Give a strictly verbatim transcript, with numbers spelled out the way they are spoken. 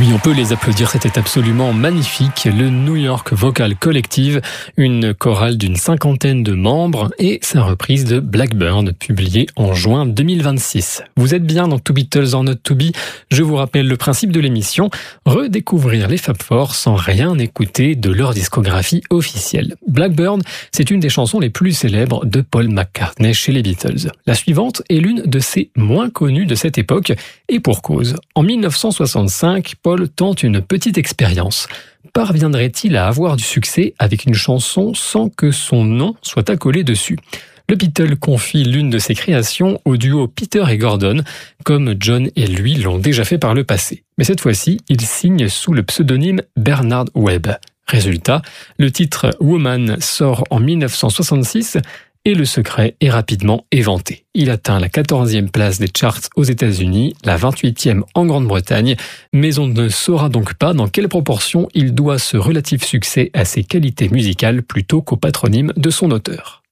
Oui, on peut les applaudir, c'était absolument magnifique. Le New York Vocal Collective, une chorale d'une cinquantaine de membres et sa reprise de Blackbird, publiée en juin deux mille vingt-six. Vous êtes bien dans Two Beatles or Not to Be. Je vous rappelle le principe de l'émission, redécouvrir les Fab Four sans rien écouter de leur discographie officielle. Blackbird, c'est une des chansons les plus célèbres de Paul McCartney chez les Beatles. La suivante est l'une de ses moins connues de cette époque, et pour cause. En mille neuf cent soixante-cinq, Paul tente une petite expérience. Parviendrait-il à avoir du succès avec une chanson sans que son nom soit accolé dessus ? Le Beatle confie l'une de ses créations au duo Peter et Gordon, comme John et lui l'ont déjà fait par le passé. Mais cette fois-ci, il signe sous le pseudonyme Bernard Webb. Résultat, le titre Woman sort en mille neuf cent soixante-six et le secret est rapidement éventé. Il atteint la quatorzième place des charts aux États-Unis, la vingt-huitième en Grande-Bretagne, mais on ne saura donc pas dans quelle proportion il doit ce relatif succès à ses qualités musicales plutôt qu'au patronyme de son auteur.